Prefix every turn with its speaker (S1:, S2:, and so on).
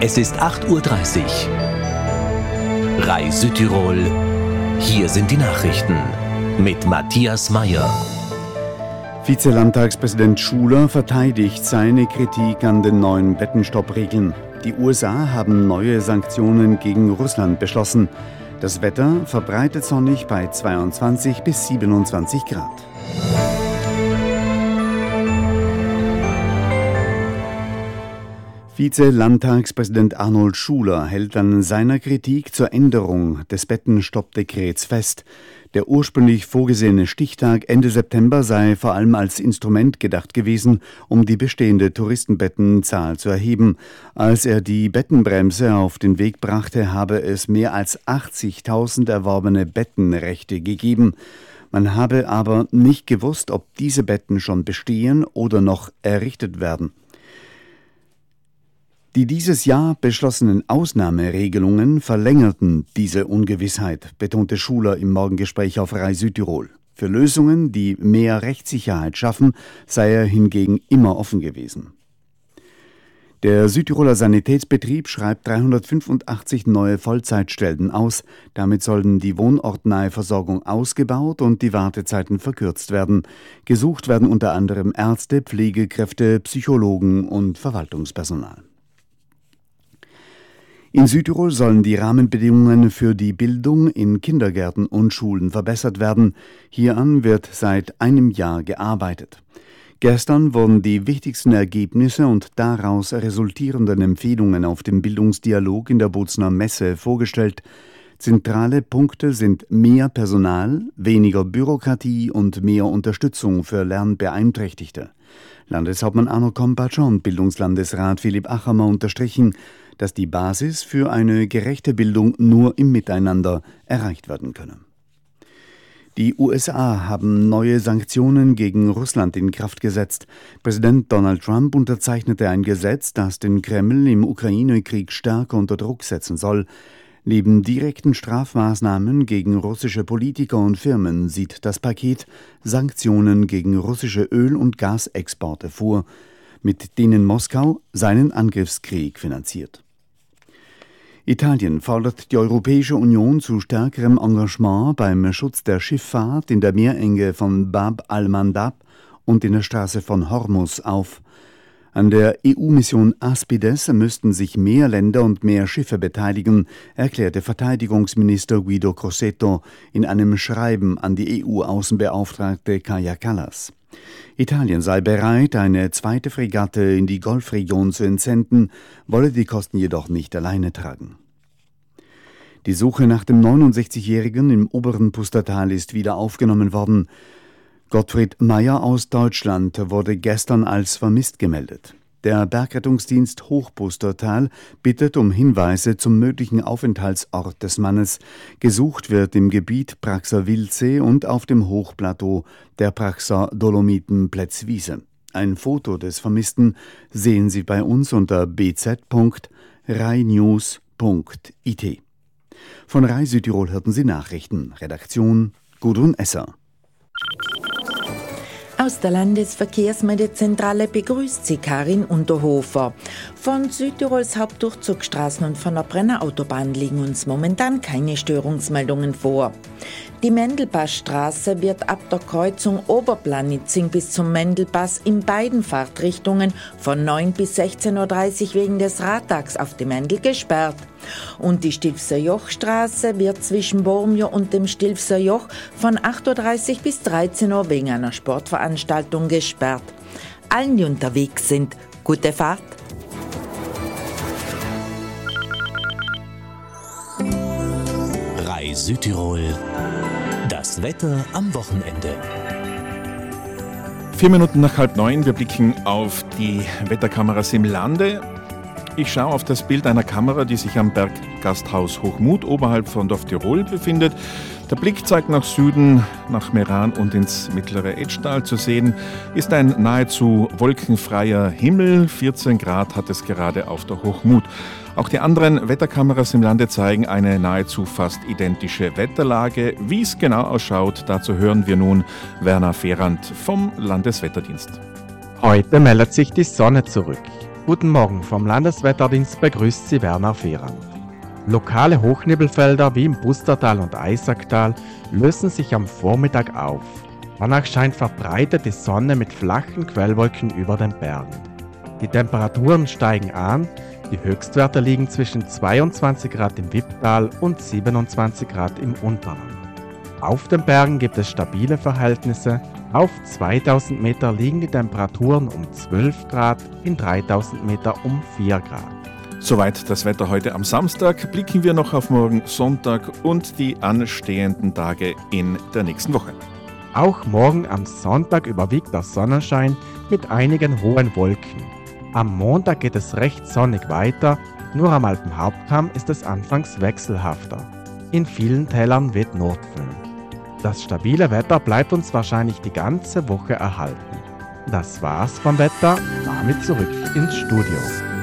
S1: Es ist 8:30 Uhr. RAI Südtirol. Hier sind die Nachrichten mit Matthias Meyer.
S2: Vize-Landtagspräsident Schuler verteidigt seine Kritik an den neuen Bettenstoppregeln. Die USA haben neue Sanktionen gegen Russland beschlossen. Das Wetter verbreitet sonnig bei 22 bis 27 Grad. Vize-Landtagspräsident Arnold Schuler hält an seiner Kritik zur Änderung des Bettenstoppdekrets fest. Der ursprünglich vorgesehene Stichtag Ende September sei vor allem als Instrument gedacht gewesen, um die bestehende Touristenbettenzahl zu erheben. Als er die Bettenbremse auf den Weg brachte, habe es mehr als 80.000 erworbene Bettenrechte gegeben. Man habe aber nicht gewusst, ob diese Betten schon bestehen oder noch errichtet werden. Die dieses Jahr beschlossenen Ausnahmeregelungen verlängerten diese Ungewissheit, betonte Schuler im Morgengespräch auf RAI Südtirol. Für Lösungen, die mehr Rechtssicherheit schaffen, sei er hingegen immer offen gewesen. Der Südtiroler Sanitätsbetrieb schreibt 385 neue Vollzeitstellen aus. Damit sollen die wohnortnahe Versorgung ausgebaut und die Wartezeiten verkürzt werden. Gesucht werden unter anderem Ärzte, Pflegekräfte, Psychologen und Verwaltungspersonal. In Südtirol sollen die Rahmenbedingungen für die Bildung in Kindergärten und Schulen verbessert werden. Hieran wird seit einem Jahr gearbeitet. Gestern wurden die wichtigsten Ergebnisse und daraus resultierenden Empfehlungen auf dem Bildungsdialog in der Bozner Messe vorgestellt. Zentrale Punkte sind mehr Personal, weniger Bürokratie und mehr Unterstützung für Lernbeeinträchtigte. Landeshauptmann Arno Kompatsch und Bildungslandesrat Philipp Achamer unterstrichen, dass die Basis für eine gerechte Bildung nur im Miteinander erreicht werden könne. Die USA haben neue Sanktionen gegen Russland in Kraft gesetzt. Präsident Donald Trump unterzeichnete ein Gesetz, das den Kreml im Ukraine-Krieg stärker unter Druck setzen soll. Neben direkten Strafmaßnahmen gegen russische Politiker und Firmen sieht das Paket Sanktionen gegen russische Öl- und Gasexporte vor, mit denen Moskau seinen Angriffskrieg finanziert. Italien fordert die Europäische Union zu stärkerem Engagement beim Schutz der Schifffahrt in der Meerenge von Bab al-Mandab und in der Straße von Hormuz auf. An der EU-Mission Aspides müssten sich mehr Länder und mehr Schiffe beteiligen, erklärte Verteidigungsminister Guido Crosetto in einem Schreiben an die EU-Außenbeauftragte Kaja Kallas. Italien sei bereit, eine zweite Fregatte in die Golfregion zu entsenden, wolle die Kosten jedoch nicht alleine tragen. Die Suche nach dem 69-Jährigen im oberen Pustertal ist wieder aufgenommen worden. Gottfried Meyer aus Deutschland wurde gestern als vermisst gemeldet. Der Bergrettungsdienst Hochpustertal bittet um Hinweise zum möglichen Aufenthaltsort des Mannes. Gesucht wird im Gebiet Praxer Wildsee und auf dem Hochplateau der Praxer Dolomiten Plätzwiese. Ein Foto des Vermissten sehen Sie bei uns unter bz.rainews.it. Von RAI Südtirol hörten Sie Nachrichten. Redaktion Gudrun Esser.
S3: Aus der Landesverkehrsmeldezentrale begrüßt sie Karin Unterhofer. Von Südtirols Hauptdurchzugsstraßen und von der Brennerautobahn liegen uns momentan keine Störungsmeldungen vor. Die Mendelpassstraße wird ab der Kreuzung Oberplanitzing bis zum Mendelpass in beiden Fahrtrichtungen von 9 bis 16:30 Uhr wegen des Radtags auf dem Mendel gesperrt. Und die Stilfser Jochstraße wird zwischen Bormio und dem Stilfser Joch von 8:30 Uhr bis 13 Uhr wegen einer Sportveranstaltung gesperrt. Allen, die unterwegs sind, gute Fahrt.
S1: RAI Südtirol. Das Wetter am Wochenende.
S4: 4 Minuten nach 8:30. Wir blicken auf die Wetterkameras im Lande. Ich schaue auf das Bild einer Kamera, die sich am Berggasthaus Hochmut oberhalb von Dorf Tirol befindet. Der Blick zeigt nach Süden, nach Meran und ins mittlere Etschtal. Zu sehen ist ein nahezu wolkenfreier Himmel. 14 Grad hat es gerade auf der Hochmut. Auch die anderen Wetterkameras im Lande zeigen eine nahezu fast identische Wetterlage. Wie es genau ausschaut, dazu hören wir nun Werner Ferrand vom Landeswetterdienst.
S5: Heute meldet sich die Sonne zurück. Guten Morgen, vom Landeswetterdienst begrüßt Sie Werner Fehrand. Lokale Hochnebelfelder wie im Bustertal und Eisacktal lösen sich am Vormittag auf. Danach scheint verbreitet die Sonne mit flachen Quellwolken über den Bergen. Die Temperaturen steigen an, die Höchstwerte liegen zwischen 22 Grad im Wipptal und 27 Grad im Unterland. Auf den Bergen gibt es stabile Verhältnisse. Auf 2000 Meter liegen die Temperaturen um 12 Grad, in 3000 Meter um 4 Grad.
S4: Soweit das Wetter heute am Samstag. Blicken wir noch auf morgen Sonntag und die anstehenden Tage in der nächsten Woche.
S5: Auch morgen am Sonntag überwiegt der Sonnenschein mit einigen hohen Wolken. Am Montag geht es recht sonnig weiter, nur am Alpenhauptkamm ist es anfangs wechselhafter. In vielen Tälern weht Nordföhn. Das stabile Wetter bleibt uns wahrscheinlich die ganze Woche erhalten. Das war's vom Wetter, damit zurück ins Studio.